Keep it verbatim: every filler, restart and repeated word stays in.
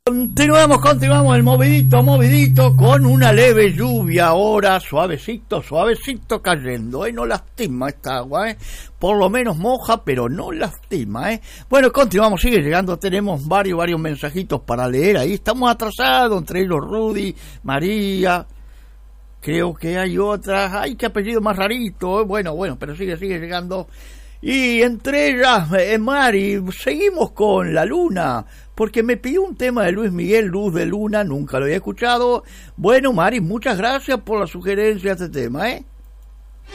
Continuamos, continuamos el movidito, movidito, con una leve lluvia ahora, suavecito, suavecito cayendo, ¿eh? No lastima esta agua, ¿eh? Por lo menos moja, pero no lastima, ¿eh? Bueno, continuamos, sigue llegando, tenemos varios, varios mensajitos para leer ahí, estamos atrasados, entre ellos Rudy, María, creo que hay otras, ay, qué apellido más rarito, ¿eh? Bueno, bueno, pero sigue, sigue llegando. Y entre ellas, eh, Mari, seguimos con La Luna, porque me pidió un tema de Luis Miguel, Luz de Luna, nunca lo había escuchado. Bueno, Mari, muchas gracias por la sugerencia de este tema, ¿eh?